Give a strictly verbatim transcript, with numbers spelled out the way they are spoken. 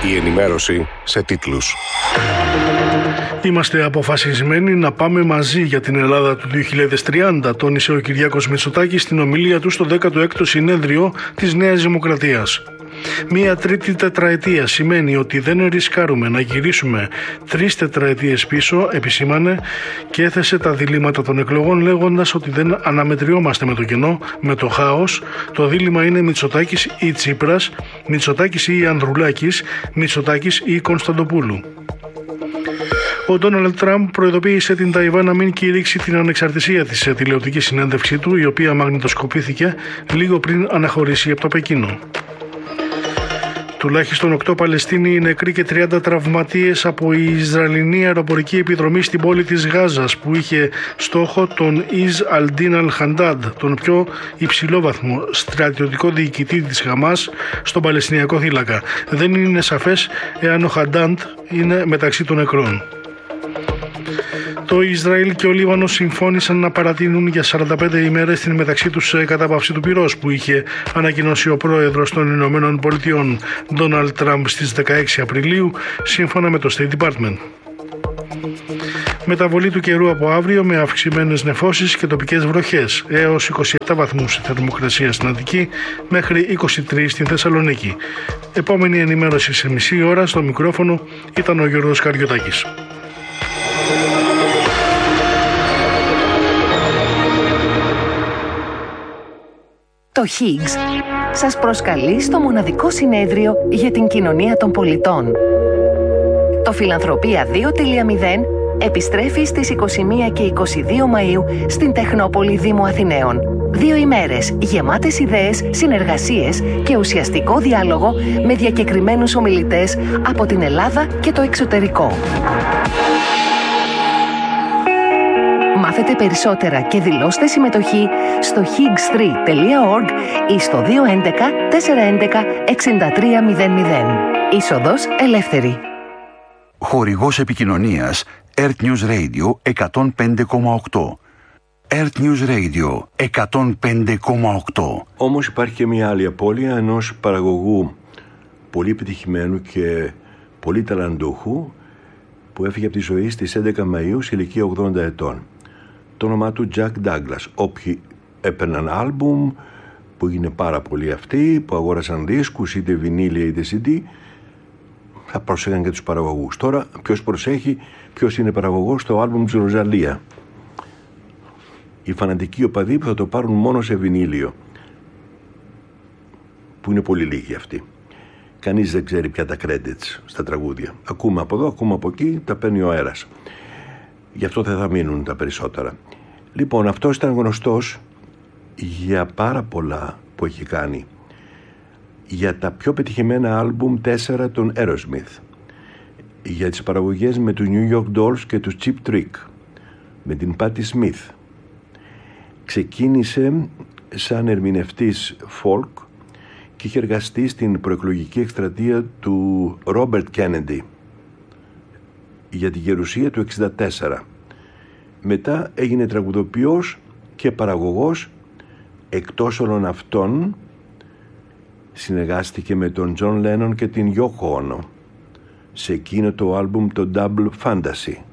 Η ενημέρωση σε τίτλους. Είμαστε αποφασισμένοι να πάμε μαζί για την Ελλάδα του δύο χιλιάδες τριάντα, τόνισε ο Κυριάκος Μητσοτάκης στην ομιλία του στο δέκατο έκτο συνέδριο της Νέας Δημοκρατίας. Μία τρίτη τετραετία σημαίνει ότι δεν ρισκάρουμε να γυρίσουμε τρεις τετραετίες πίσω, επισήμανε, και έθεσε τα διλήμματα των εκλογών λέγοντας ότι δεν αναμετριόμαστε με το κενό, με το χάος. Το δίλημμα είναι Μητσοτάκης ή Τσίπρας, Μητσοτάκης ή Ανδρουλάκης, Μητσοτάκης ή Κωνσταντοπούλου. Ο Ντόναλντ Τραμπ προειδοποίησε την Ταϊβάν να μην κηρύξει την ανεξαρτησία της σε τηλεοπτική συνέντευξή του, η οποία μαγνητοσκοπήθηκε λίγο πριν αναχωρήσει από το Πεκίνο. Τουλάχιστον οκτώ Παλαιστίνοι νεκροί και τριάντα τραυματίες από η Ισραηλινή αεροπορική επιδρομή στην πόλη της Γάζας, που είχε στόχο τον Ιζ Αλντίν Αλ Χαντάντ, τον πιο υψηλόβαθμο στρατιωτικό διοικητή της Χαμάς στον Παλαιστινιακό θύλακα. Δεν είναι σαφές εάν ο Χαντάντ είναι μεταξύ των νεκρών. Το Ισραήλ και ο Λίβανος συμφώνησαν να παρατείνουν για σαράντα πέντε ημέρες την μεταξύ τους κατάπαυση του πυρός που είχε ανακοινώσει ο πρόεδρος των Ηνωμένων Πολιτειών Ντόναλντ Τραμπ στις δεκαέξι Απριλίου, σύμφωνα με το State Department. Μεταβολή του καιρού από αύριο με αυξημένες νεφώσεις και τοπικές βροχές, έως είκοσι επτά βαθμούς θερμοκρασία στην Αττική μέχρι είκοσι τρία στην Θεσσαλονίκη. Επόμενη ενημέρωση σε μισή ώρα. Στο μικρόφωνο ήταν ο Γιώργος Καριωτάκης. Το Higgs σας προσκαλεί στο μοναδικό συνέδριο για την κοινωνία των πολιτών. Το Φιλανθρωπία δύο τελεία μηδέν επιστρέφει στις είκοσι μία και είκοσι δύο Μαΐου στην Τεχνόπολη Δήμου Αθηναίων. Δύο ημέρες γεμάτες ιδέες, συνεργασίες και ουσιαστικό διάλογο με διακεκριμένους ομιλητές από την Ελλάδα και το εξωτερικό. Μάθετε περισσότερα και δηλώστε συμμετοχή στο higgs τρία τελεία org ή στο δύο ένα ένα τέσσερα ένα ένα έξι τρία μηδέν μηδέν. Είσοδος ελεύθερη. Χορηγός επικοινωνίας Earth News Radio εκατόν πέντε κόμμα οκτώ. Earth News Radio εκατόν πέντε κόμμα οκτώ. Όμως υπάρχει και μια άλλη απώλεια ενός παραγωγού πολύ επιτυχημένου και πολύ ταλαντούχου που έφυγε από τη ζωή στις έντεκα Μαΐου σε ηλικία ογδόντα ετών. Το όνομά του Jack Douglas. Όποιοι έπαιρναν άλμπουμ, που έγινε πάρα πολύ αυτοί, που αγόρασαν δίσκους, είτε βινίλια είτε σι ντι, θα προσέχαν και τους παραγωγούς. Τώρα ποιος προσέχει ποιος είναι παραγωγός στο άλμπουμ της Ροζαλία. Οι φανατικοί οπαδοί που θα το πάρουν μόνο σε βινίλιο, που είναι πολύ λίγοι αυτοί. Κανείς δεν ξέρει πια τα credits στα τραγούδια. Ακούμε από εδώ, ακούμε από εκεί, τα παίρνει ο αέρας. Γι' αυτό δεν θα μείνουν τα περισσότερα. Λοιπόν, αυτός ήταν γνωστός για πάρα πολλά που έχει κάνει. Για τα πιο πετυχημένα άλμπουμ τέσσερα των Aerosmith. Για τις παραγωγές με τους New York Dolls και τους Cheap Trick. Με την Patti Smith. Ξεκίνησε σαν ερμηνευτής folk και είχε εργαστεί στην προεκλογική εκστρατεία του Ρόμπερτ Κέννεντι για τη γερουσία του εξήντα τέσσερα. Μετά έγινε τραγουδοποιός και παραγωγός. Εκτός όλων αυτών συνεργάστηκε με τον Τζον Λένον και την Yoko Ono σε εκείνο το άλμπουμ το Double Fantasy.